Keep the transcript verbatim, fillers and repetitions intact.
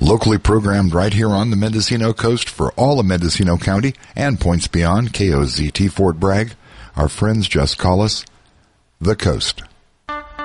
Locally programmed right here on the Mendocino coast for all of Mendocino County and points beyond. K O Z T Fort Bragg. Our friends just call us The Coast.